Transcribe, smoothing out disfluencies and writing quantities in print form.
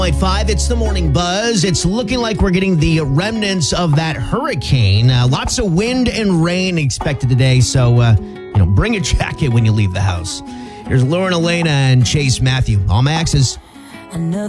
5, it's the morning buzz. It's looking like we're getting the remnants of that hurricane. Lots of wind and rain expected today, so bring a jacket when you leave the house. Here's Lauren Elena and Chase Matthew. All Maxes. Another